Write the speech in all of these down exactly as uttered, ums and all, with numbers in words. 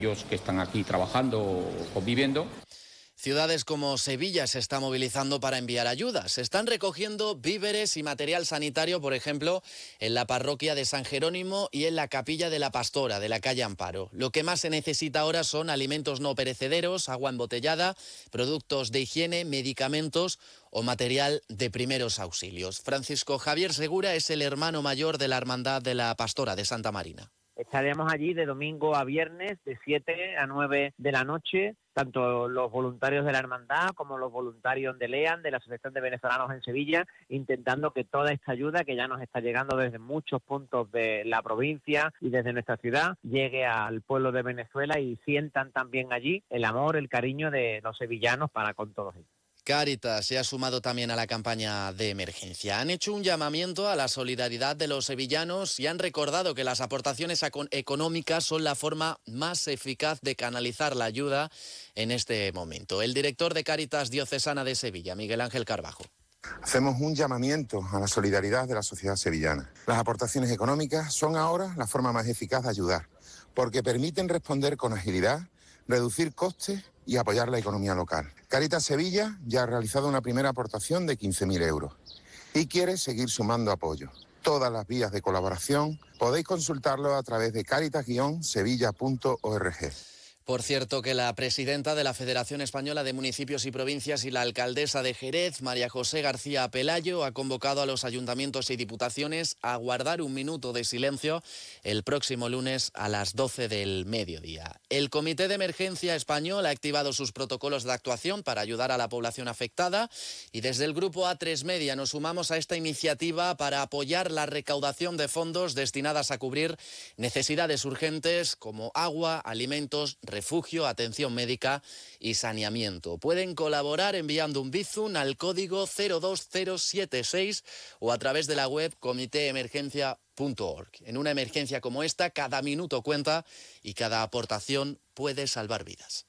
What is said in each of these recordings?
Ellos que están aquí trabajando, conviviendo. Ciudades como Sevilla se está movilizando para enviar ayuda. Se están recogiendo víveres y material sanitario, por ejemplo, en la parroquia de San Jerónimo y en la capilla de la Pastora, de la calle Amparo. Lo que más se necesita ahora son alimentos no perecederos, agua embotellada, productos de higiene, medicamentos o material de primeros auxilios. Francisco Javier Segura es el hermano mayor de la Hermandad de la Pastora de Santa Marina. Estaremos allí de domingo a viernes, de siete a nueve de la noche, tanto los voluntarios de la hermandad como los voluntarios de LEAN, de la Asociación de Venezolanos en Sevilla, intentando que toda esta ayuda que ya nos está llegando desde muchos puntos de la provincia y desde nuestra ciudad, llegue al pueblo de Venezuela y sientan también allí el amor, el cariño de los sevillanos para con todos ellos. Cáritas se ha sumado también a la campaña de emergencia. Han hecho un llamamiento a la solidaridad de los sevillanos y han recordado que las aportaciones económicas son la forma más eficaz de canalizar la ayuda en este momento. El director de Cáritas Diocesana de Sevilla, Miguel Ángel Carbajo. Hacemos un llamamiento a la solidaridad de la sociedad sevillana. Las aportaciones económicas son ahora la forma más eficaz de ayudar, porque permiten responder con agilidad, reducir costes y apoyar la economía local. Cáritas Sevilla ya ha realizado una primera aportación de quince mil euros y quiere seguir sumando apoyo. Todas las vías de colaboración podéis consultarlo a través de caritas guion sevilla punto org. Por cierto, que la presidenta de la Federación Española de Municipios y Provincias y la alcaldesa de Jerez, María José García Pelayo, ha convocado a los ayuntamientos y diputaciones a guardar un minuto de silencio el próximo lunes a las doce del mediodía. El Comité de Emergencia Español ha activado sus protocolos de actuación para ayudar a la población afectada y desde el Grupo A tres Media nos sumamos a esta iniciativa para apoyar la recaudación de fondos destinadas a cubrir necesidades urgentes como agua, alimentos, refugio, atención médica y saneamiento. Pueden colaborar enviando un Bizum al código cero dos cero siete seis o a través de la web comité emergencia punto org. En una emergencia como esta, cada minuto cuenta y cada aportación puede salvar vidas.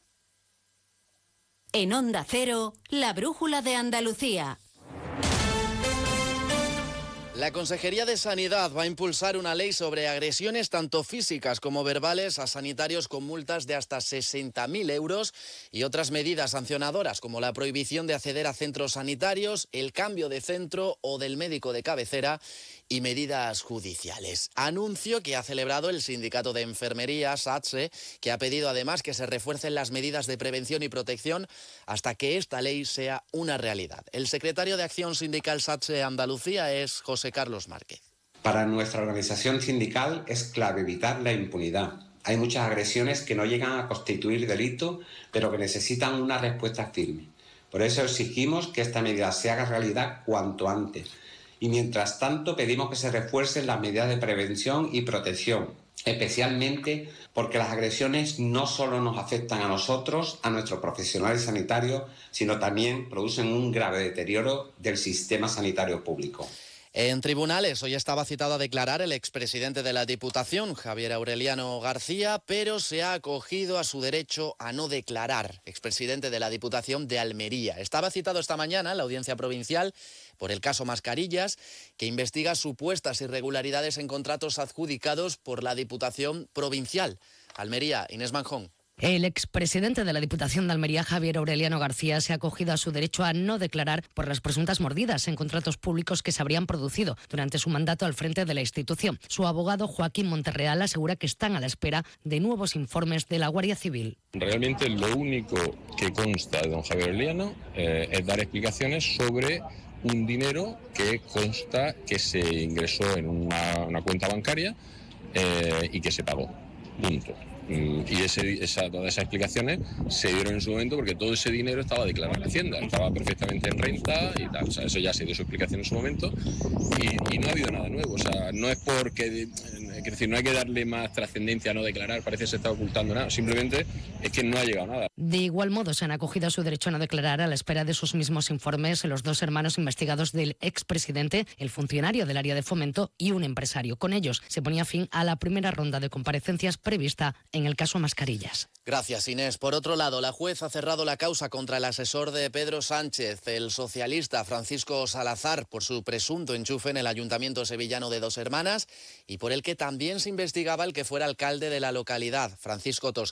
En Onda Cero, la brújula de Andalucía. La Consejería de Sanidad va a impulsar una ley sobre agresiones tanto físicas como verbales a sanitarios con multas de hasta sesenta mil euros y otras medidas sancionadoras como la prohibición de acceder a centros sanitarios, el cambio de centro o del médico de cabecera y medidas judiciales. Anuncio que ha celebrado el Sindicato de Enfermería, SATSE, que ha pedido además que se refuercen las medidas de prevención y protección hasta que esta ley sea una realidad. El secretario de Acción Sindical SATSE Andalucía es José Carlos Márquez. Para nuestra organización sindical es clave evitar la impunidad. Hay muchas agresiones que no llegan a constituir delito, pero que necesitan una respuesta firme. Por eso exigimos que esta medida se haga realidad cuanto antes. Y mientras tanto pedimos que se refuercen las medidas de prevención y protección, especialmente porque las agresiones no solo nos afectan a nosotros, a nuestros profesionales sanitarios, sino también producen un grave deterioro del sistema sanitario público. En tribunales, hoy estaba citado a declarar el expresidente de la Diputación, Javier Aureliano García, pero se ha acogido a su derecho a no declarar, expresidente de la Diputación de Almería. Estaba citado esta mañana en la audiencia provincial por el caso Mascarillas, que investiga supuestas irregularidades en contratos adjudicados por la Diputación Provincial. Almería, Inés Manjón. El expresidente de la Diputación de Almería, Javier Aureliano García, se ha acogido a su derecho a no declarar por las presuntas mordidas en contratos públicos que se habrían producido durante su mandato al frente de la institución. Su abogado, Joaquín Monterreal, asegura que están a la espera de nuevos informes de la Guardia Civil. Realmente lo único que consta de don Javier Aureliano eh, es dar explicaciones sobre un dinero que consta que se ingresó en una, una cuenta bancaria eh, y que se pagó. Punto. Y ese, esa, todas esas explicaciones se dieron en su momento porque todo ese dinero estaba declarado en Hacienda, estaba perfectamente en renta y tal. O sea, eso ya se dio su explicación en su momento y, y no ha habido nada nuevo. O sea, no es porque, es decir, no hay que darle más trascendencia a no declarar, parece que se está ocultando nada, simplemente es que no ha llegado nada. De igual modo, se han acogido a su derecho a no declarar a la espera de sus mismos informes los dos hermanos investigados del expresidente, el funcionario del área de fomento y un empresario. Con ellos se ponía fin a la primera ronda de comparecencias prevista en el caso Mascarillas. Gracias, Inés. Por otro lado, la juez ha cerrado la causa contra el asesor de Pedro Sánchez, el socialista Francisco Salazar, por su presunto enchufe en el ayuntamiento sevillano de Dos Hermanas y por el que también se investigaba el que fuera alcalde de la localidad, Francisco Toscano.